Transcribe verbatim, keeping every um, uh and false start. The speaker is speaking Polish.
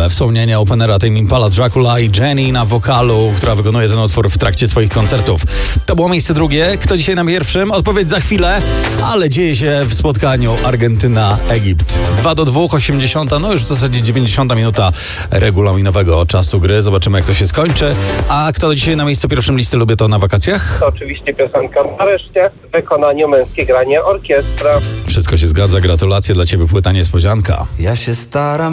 wspomnienia openera Tame Impala, Dracula i Jenny na wokalu, która wykonuje ten utwór w trakcie swoich koncertów. To było miejsce drugie. Kto dzisiaj na pierwszym? Odpowiedź za chwilę, ale dzieje się w spotkaniu Argentyna-Egipt. dwa do dwóch, osiemdziesiąta, no już w zasadzie dziewięćdziesiąta minuta regulaminowego czasu gry. Zobaczymy, jak to się skończy. A kto dzisiaj na miejscu pierwszym listy lubię to na wakacjach? To oczywiście piosenka Nareszcie w wykonaniu Męskie Granie Orkiestra. Wszystko się zgadza. Gratulacje dla ciebie, płyta niespodzianka. Ja się staram